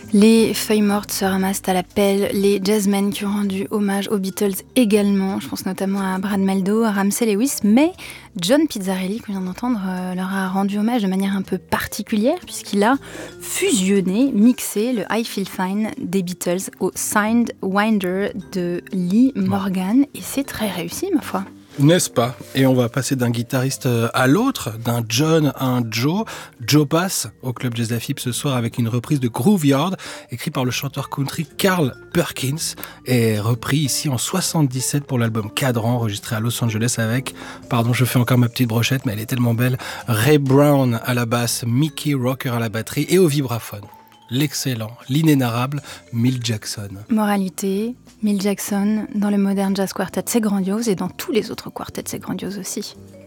Les feuilles mortes se ramassent à la pelle, les jazzmen qui ont rendu hommage aux Beatles également, je pense notamment à Brad Mehldau, à Ramsey Lewis, mais John Pizzarelli, qu'on vient d'entendre, leur a rendu hommage de manière un peu particulière puisqu'il a fusionné, mixé le I Feel Fine des Beatles au Sidewinder de Lee Morgan et c'est très réussi ma foi. N'est-ce pas ? Et on va passer d'un guitariste à l'autre, d'un John à un Joe. Joe passe au Club Jazz Lafib ce soir avec une reprise de Grooveyard, écrit par le chanteur country Carl Perkins, et repris ici en 77 pour l'album Cadran, enregistré à Los Angeles avec, pardon, je fais encore ma petite brochette, mais elle est tellement belle, Ray Brown à la basse, Mickey Rocker à la batterie et au vibraphone. L'excellent, l'inénarrable Milt Jackson. Moralité, Milt Jackson, dans le Modern Jazz Quartet, c'est grandiose, et dans tous les autres quartets, c'est grandiose aussi.